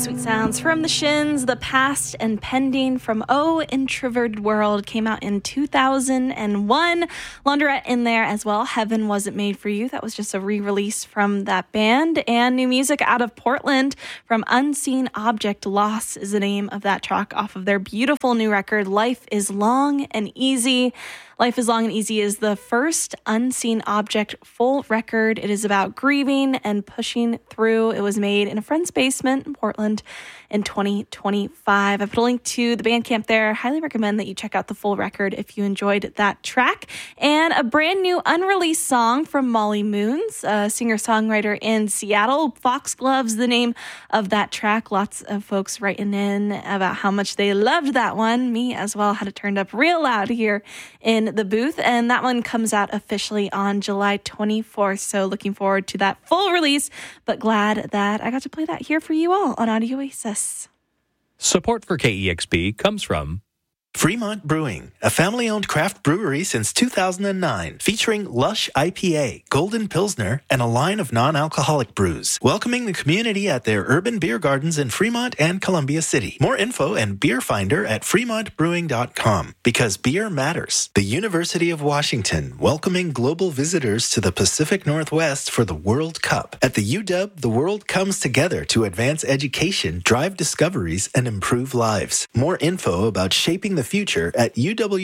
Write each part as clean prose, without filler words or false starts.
Sweet sounds from the Shins, The Past and Pending from Oh Introverted World came out in 2001. Laundrette in there as well. Heaven Wasn't Made for You. That was just a re-release from that band. And new music out of Portland from Unseen Object. Loss is the name of that track off of their beautiful new record, Life is Long and Easy. Life is Long and Easy is the first Unseen Object full record. It is about grieving and pushing through. It was made in a friend's basement in Portland in 2025. I put a link to the Bandcamp there. Highly recommend that you check out the full record if you enjoyed that track. And a brand new unreleased song from Molly Moons, a singer-songwriter in Seattle. Foxglove's the name of that track. Lots of folks writing in about how much they loved that one. Me as well had it turned up real loud here in the booth. And that one comes out officially on July 24th. So looking forward to that full release, but glad that I got to play that here for you all on Audio Oasis. Support for KEXP comes from Fremont Brewing, a family-owned craft brewery since 2009, featuring Lush IPA, Golden Pilsner, and a line of non-alcoholic brews. Welcoming the community at their urban beer gardens in Fremont and Columbia City. More info and beer finder at fremontbrewing.com, because beer matters. The University of Washington, welcoming global visitors to the Pacific Northwest for the World Cup. At the UW, the world comes together to advance education, drive discoveries, and improve lives. More info about shaping the future at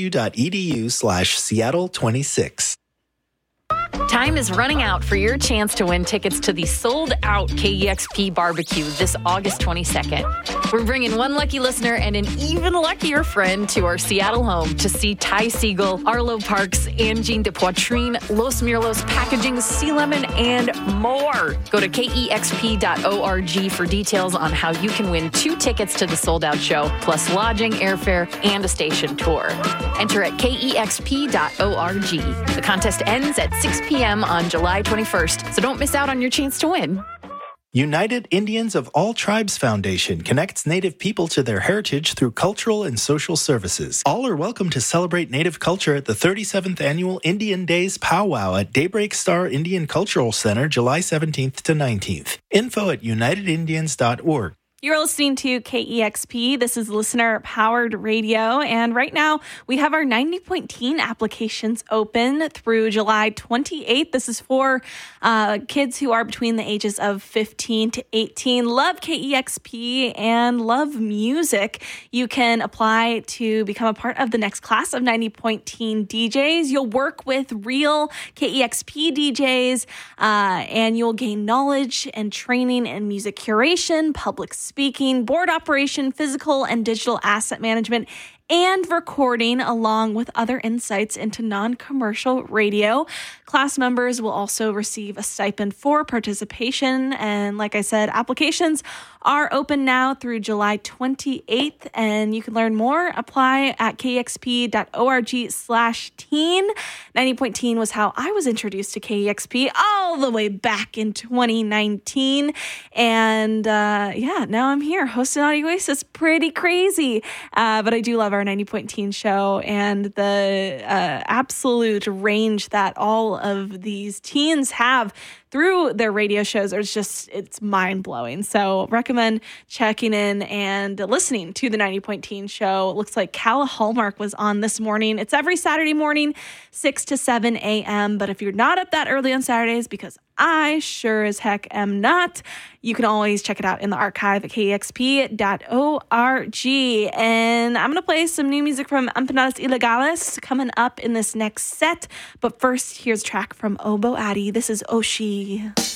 uw.edu/Seattle26. Time is running out for your chance to win tickets to the sold-out KEXP barbecue this August 22nd. We're bringing one lucky listener and an even luckier friend to our Seattle home to see Ty Siegel, Arlo Parks, Angine de Poitrine, Los Mirlos Packaging, Sea Lemon, and more. Go to kexp.org for details on how you can win 2 tickets to the sold-out show, plus lodging, airfare, and a station tour. Enter at kexp.org. The contest ends at 6 p.m. on July 21st, so don't miss out on your chance to win. United Indians of All Tribes Foundation connects Native people to their heritage through cultural and social services. All are welcome to celebrate Native culture at the 37th Annual Indian Days Powwow at Daybreak Star Indian Cultural Center, July 17th to 19th. Info at unitedindians.org. You're listening to KEXP. This is listener-powered radio, and right now we have our 90-point teen applications open through July 28th. This is for kids who are between the ages of 15 to 18, love KEXP, and love music. You can apply to become a part of the next class of 90-point teen DJs. You'll work with real KEXP DJs, and you'll gain knowledge and training in music curation, public speaking, board operation, physical and digital asset management, and recording, along with other insights into non-commercial radio. Class members will also receive a stipend for participation. And like I said, applications are open now through July 28th, and you can learn more. Apply at kexp.org/teen. 90-point teen was how I was introduced to KEXP all the way back in 2019. And now I'm here hosting Audio Oasis. Pretty crazy. But I do love our 90-point teen show and the absolute range that all of these teens have through their radio shows. It's mind-blowing. So recommend checking in and listening to the 90-point teen show. It looks like Calla Hallmark was on this morning. It's every Saturday morning, 6 to 7 a.m. But if you're not up that early on Saturdays, because I sure as heck am not, you can always check it out in the archive at kexp.org. And I'm going to play some new music from Empanadas Ilegales coming up in this next set. But first, here's a track from Obo Addy. This is Oshi.